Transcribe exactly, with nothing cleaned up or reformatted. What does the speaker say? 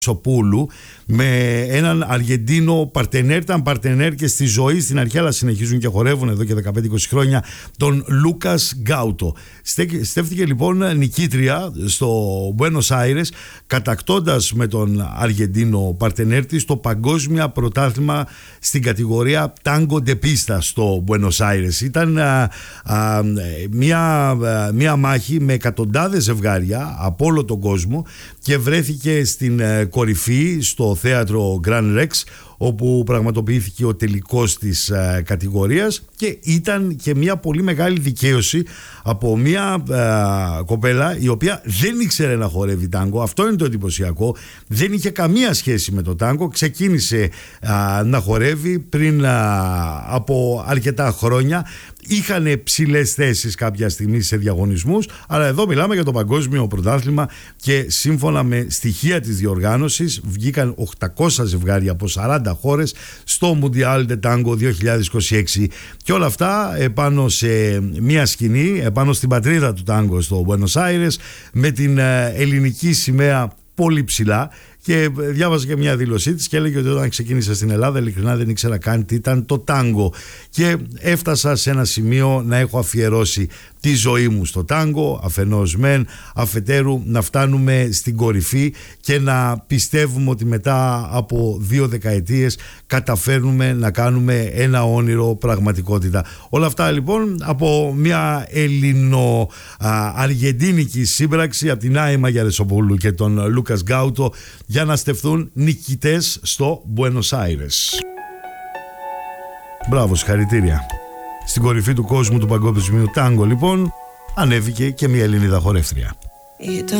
Σοπούλου με έναν Αργεντίνο παρτενέρ, ήταν παρτενέρ και στη ζωή στην αρχή, αλλά συνεχίζουν και χορεύουν εδώ και δεκαπέντε είκοσι χρόνια, τον Λούκας Γκάουτο. Στέφθηκε λοιπόν νικήτρια στο Μπουένος Άιρες, κατακτώντας με τον Αργεντίνο παρτενέρ της το παγκόσμιο πρωτάθλημα στην κατηγορία Tango de Pista στο Μπουένος Άιρες. Ήταν α, α, μια, α, μια μάχη με εκατοντάδες ζευγάρια από όλο τον κόσμο και βρέθηκε στην κορυφή στο θέατρο Grand Rex, όπου πραγματοποιήθηκε ο τελικός της ε, κατηγορίας, και ήταν και μια πολύ μεγάλη δικαίωση από μια ε, κοπέλα η οποία δεν ήξερε να χορεύει τάγκο. Αυτό είναι το εντυπωσιακό. Δεν είχε καμία σχέση με το τάγκο. Ξεκίνησε ε, να χορεύει πριν ε, από αρκετά χρόνια. Είχαν ψηλές θέσεις κάποια στιγμή σε διαγωνισμούς, αλλά εδώ μιλάμε για το παγκόσμιο πρωτάθλημα και σύμφωνα με στοιχεία της διοργάνωσης βγήκαν οκτακόσια ζευγάρια από σαράντα χώρες στο Mundial de Tango δύο χιλιάδες είκοσι έξι, και όλα αυτά επάνω σε μια σκηνή, επάνω στην πατρίδα του τάγκο στο Buenos Aires, με την ελληνική σημαία πολύ ψηλά. Και διάβαζα και μια δήλωσή της και έλεγε ότι όταν ξεκίνησα στην Ελλάδα ειλικρινά δεν ήξερα καν τι ήταν το τάγκο, και έφτασα σε ένα σημείο να έχω αφιερώσει τη ζωή μου στο τάγκο, αφενός μεν, αφετέρου να φτάνουμε στην κορυφή και να πιστεύουμε ότι μετά από δύο δεκαετίες καταφέρνουμε να κάνουμε ένα όνειρο πραγματικότητα. Όλα αυτά λοιπόν από μια ελληνο-αργεντίνικη σύμπραξη από την Άη Μαγιαρεσοπούλου και τον Λούκας Γκάουτο, για να στεφθούν νικητές στο Buenos Aires. Μπράβο, συγχαρητήρια. Στην κορυφή του κόσμου του παγκόσμιου τάγκο λοιπόν ανέβηκε και μια Ελληνίδα χορεύτρια. Ήταν